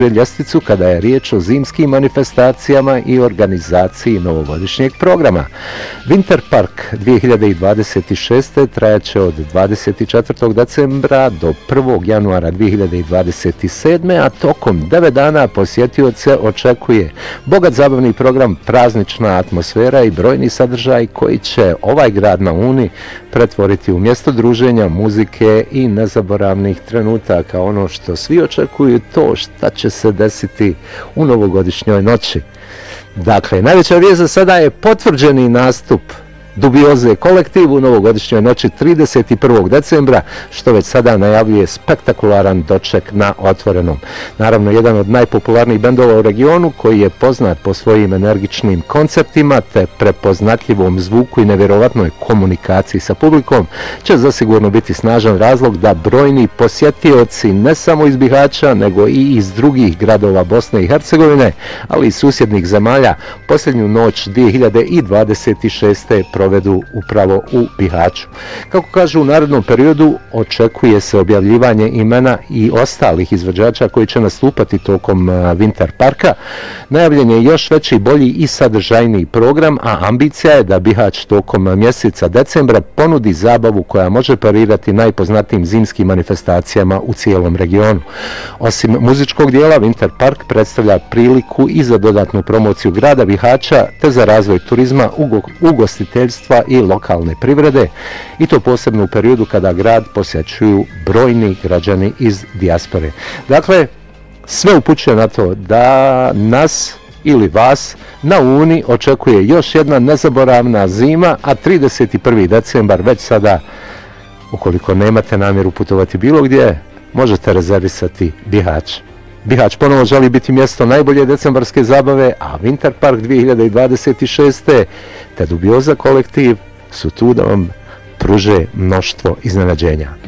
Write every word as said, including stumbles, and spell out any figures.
ljestvicu kada je riječ o zimskim manifestacijama i organizaciji novogodišnjeg programa. Winter Park dvije hiljade dvadeset šeste trajaće od dvadeset četvrtog decembra do prvog januara dvije hiljade dvadeset sedme, a tokom devet dana posjetioce očekuje bogat zabavni program, praznična atmosfera i brojni sadržaj koji će ovaj grad na Uni pretvoriti u mjesto druženja, muzike i nezaboravnih trenutaka. Ono što svi očekuju, to šta će se desiti u novogodišnjoj noći. Dakle, najveća vijest za sada je potvrđeni nastup Dubioze kolektiv u novogodišnjoj noći trideset prvog decembra, što već sada najavljuje spektakularan doček na otvorenom. Naravno, jedan od najpopularnijih bendova u regionu, koji je poznat po svojim energičnim konceptima te prepoznatljivom zvuku i nevjerovatnoj komunikaciji sa publikom, će zasigurno biti snažan razlog da brojni posjetioci ne samo iz Bihaća, nego i iz drugih gradova Bosne i Hercegovine, ali i susjednih zemalja, posljednju noć dvije hiljade dvadeset šeste provedu upravo u Bihaću. Kako kažu, u narednom periodu očekuje se objavljivanje imena i ostalih izvođača koji će nastupati tokom Winter Parka. Najavljen je još veći, bolji i sadržajniji program, a ambicija je da Bihać tokom mjeseca decembra ponudi zabavu koja može parirati najpoznatijim zimskim manifestacijama u cijelom regionu. Osim muzičkog dijela, Winter Park predstavlja priliku i za dodatnu promociju grada Bihaća te za razvoj turizma, ugostiteljstva i lokalne privrede, i to posebno u periodu kada grad posjećuju brojni građani iz dijaspore. Dakle, sve upućuje na to da nas ili vas na Uni očekuje još jedna nezaboravna zima, a trideset prvi decembar već sada, ukoliko nemate namjeru putovati bilo gdje, možete rezervisati Bihać. Bihać ponovo želi biti mjesto najbolje decembarske zabave, a Winter Park dvije hiljade dvadeset šeste te Dubioza kolektiv su tu da vam pruže mnoštvo iznenađenja.